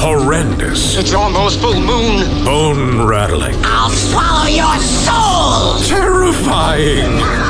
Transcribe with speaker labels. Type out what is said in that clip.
Speaker 1: Horrendous.
Speaker 2: It's almost full moon.
Speaker 1: Bone rattling.
Speaker 3: I'll swallow your soul!
Speaker 1: Terrifying.